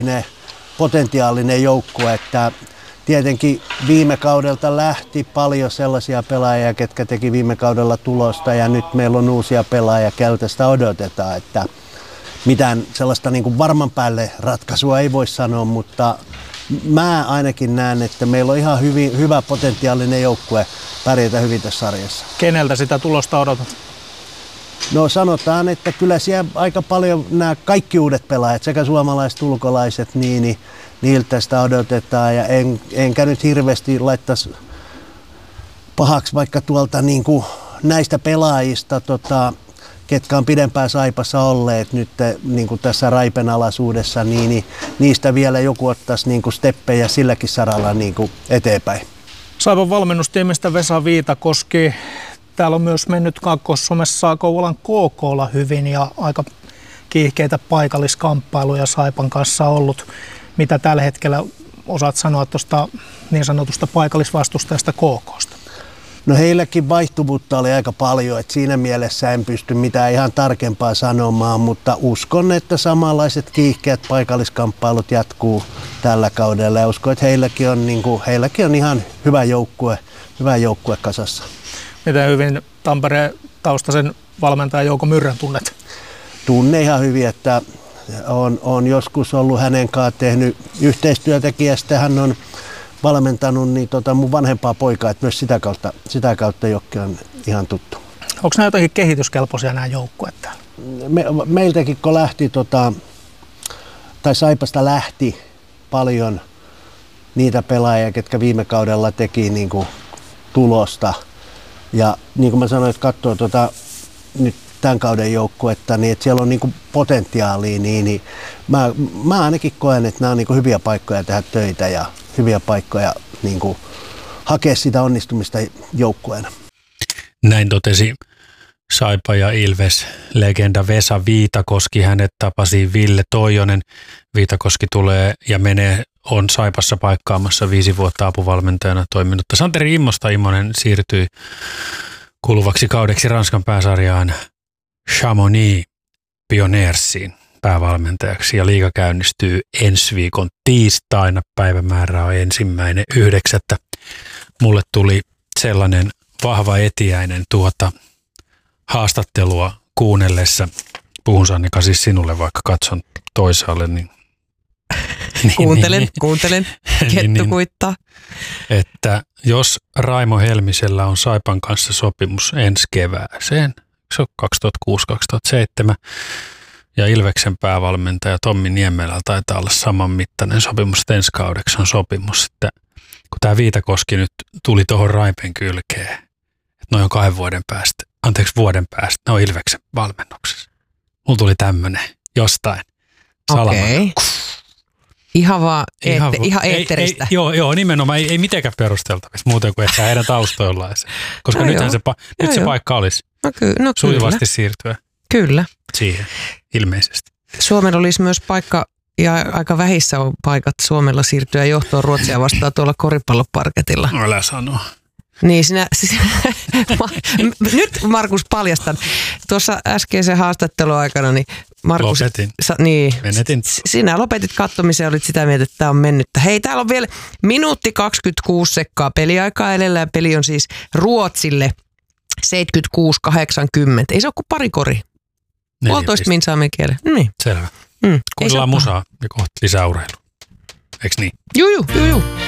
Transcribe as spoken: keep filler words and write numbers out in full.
potentiaalinen joukkue, että tietenkin viime kaudelta lähti paljon sellaisia pelaajia, ketkä teki viime kaudella tulosta ja nyt meillä on uusia pelaajia, keltä sitä odotetaan, että mitään sellaista niin kuin varman päälle ratkaisua ei voi sanoa, mutta mä ainakin näen, että meillä on ihan hyvin, hyvä potentiaalinen joukkue pärjätä hyvin tässä sarjassa. Keneltä sitä tulosta odotat? No sanotaan, että kyllä siellä aika paljon nämä kaikki uudet pelaajat, sekä suomalaiset, ulkolaiset, niin, niin niiltä sitä odotetaan. Ja en, enkä nyt hirveästi laittaisi pahaksi vaikka tuolta niin kuin näistä pelaajista, tota, ketkä on pidempään Saipassa olleet nyt niin kuin tässä Raipen alaisuudessa, niin, niin niistä vielä joku ottaisi niin kuin steppejä silläkin saralla niin kuin eteenpäin. Saipan valmennustiimistä Vesa Viitakoski. Täällä on myös mennyt Kaakkois-Suomessa Kouvolan K K:lla hyvin ja aika kiihkeitä paikalliskamppailuja Saipan kanssa ollut. Mitä tällä hetkellä osaat sanoa tuosta niin sanotusta paikallisvastustajasta K K:sta? No heilläkin vaihtuvuutta oli aika paljon, että siinä mielessä en pysty mitään ihan tarkempaa sanomaan, mutta uskon, että samanlaiset kiihkeät paikalliskamppailut jatkuu tällä kaudella ja uskon, että heilläkin on, niin kuin, heilläkin on ihan hyvä joukkue, hyvä joukkue kasassa. Miten hyvin Tampereen taustaisen valmentajan Jouko Myrrän tunnet? Tunne ihan hyvin, että on, on joskus ollut hänen kanssaan tehnyt yhteistyötäkin ja sitten hän on valmentanut niin tota mun vanhempaa poikaa, että myös sitä kautta, sitä kautta Jokki on ihan tuttu. Onko nämä jotenkin kehityskelpoisia nämä joukkueet täällä? Me, meiltäkin kun lähti, tota, tai Saipasta lähti paljon niitä pelaajia, ketkä viime kaudella teki niin kuin tulosta. Ja niin kuin mä sanoin, että katsoo tota, nyt tämän kauden joukkuetta, niin että siellä on niin kuin potentiaalia, niin, niin mä, mä ainakin koen, että nämä on niin kuin hyviä paikkoja tehdä töitä ja hyviä paikkoja niin kuin hakea sitä onnistumista joukkueena. Näin totesi Saipa ja Ilves legenda Vesa Viitakoski. Hänet tapasi Ville Toijonen. Viitakoski tulee ja menee, on Saipassa paikkaamassa viisi vuotta apuvalmentajana toiminutta Santeri Immosta. Immonen siirtyi kuluvaksi kaudeksi Ranskan pääsarjaan Chamonix Pioneersiin päävalmentajaksi ja liiga käynnistyy ensi viikon tiistaina. Päivämäärä on ensimmäinen yhdeksättä. Mulle tuli sellainen vahva etiäinen tuota haastattelua kuunnellessa. Puhun Sannika siis sinulle, vaikka katson toisaalle. Niin, niin, kuuntelen, niin, kuuntelen, kettu kuittaa. Että jos Raimo Helmisellä on Saipan kanssa sopimus ensi kevääseen, se on kaksituhattakuusi kaksituhattaseitsemän, ja Ilveksen päävalmentaja Tommi Niemelällä taitaa olla saman mittainen sopimus, että ensi kaudeksi on sopimus, että kun tämä Viitakoski nyt tuli tuohon Raipen kylkeen, että noin kahden vuoden päästä, anteeksi vuoden päästä, ne on Ilveksen valmennuksessa. Mulla tuli tämmöinen jostain salaman. Okei. Ihan vaan ihan, eette, ihan eetteristä. Ei, ei, joo, joo, nimenomaan ei, ei mitenkään perusteltavissa muuten kuin ehkä heidän taustoillaan. Koska no nythän se, pa- nyt joo, se paikka olisi no ky- no sujuvasti kyllä. siirtyä Kyllä. siihen ilmeisesti. Suomella olisi myös paikka, ja aika vähissä on paikat Suomella siirtyä johtoon Ruotsia vastaan tuolla koripalloparketilla. Älä sano. Niin sinä, sinä nyt Markus paljastan. Tuossa äskeisen haastattelun aikana, niin Markus... Lopetin. Sa, niin, Menetin. Sinä lopetit kattomisen ja olit sitä mieltä, että tämä on mennyttä. Hei, täällä on vielä minuutti kaksikymmentäkuusi sekkaa peliaikaa edellä. Peli on siis Ruotsille seitsemänkymmentäkuusi kahdeksankymmentä. Ei se ole kuin pari kori. Puolitoista min saamen kielen. Niin. Selvä. Mm. Kuunnellaan musaa ja kohta lisää urheilua. Eikö niin? Juu, juu, juu, juu.